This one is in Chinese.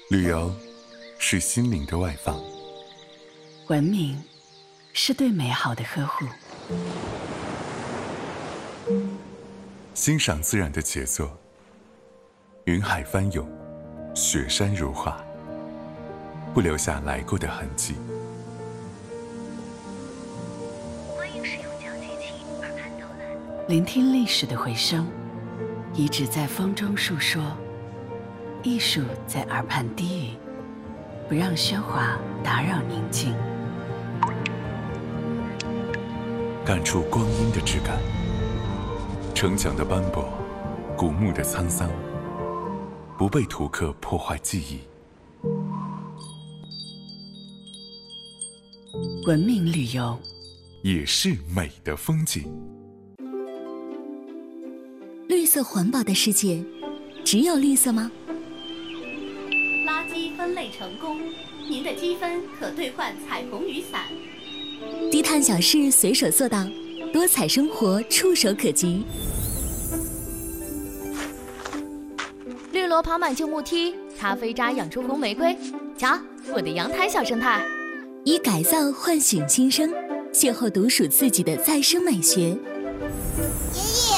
旅游是心灵的外放， 文明是对美好的呵护。 欣赏自然的杰作，云海翻涌，雪山如画，不留下来过的痕迹。 欢迎使用交接器耳畔导览。 聆听历史的回声，遗址在风中述说，艺术在耳畔低语，不让喧哗打扰宁静。 感触光阴的质感，城墙的斑驳，古墓的沧桑，不被图刻破坏记忆。 文明旅游也是美的风景。 绿色环保的世界，只有绿色吗？ 垃圾分类成功，您的积分可兑换彩虹雨伞。 低碳小事随手做到，多彩生活触手可及。 绿萝跑满旧木梯，咖啡渣养出红玫瑰。瞧，我的阳台小生态。 以改造唤醒新生，邂逅独属自己的再生美学。 爷爷，